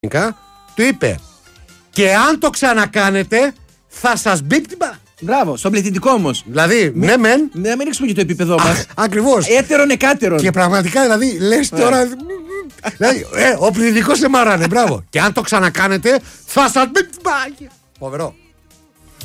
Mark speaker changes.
Speaker 1: του είπε και αν το ξανακάνετε θα σας μπει την μπάλα.
Speaker 2: Μπράβο, στον πληθυντικό όμως.
Speaker 1: Δηλαδή, ναι μεν.
Speaker 2: Να μην ρίξουμε και το επίπεδο μας.
Speaker 1: Ακριβώς.
Speaker 2: Έτερον εκάτερον.
Speaker 1: Και πραγματικά δηλαδή λες τώρα. Δηλαδή, ο πληθυντικός σε μαράνε, μπράβο. Και αν το ξανακάνετε θα σας μπει την μπάλα. Φοβερό.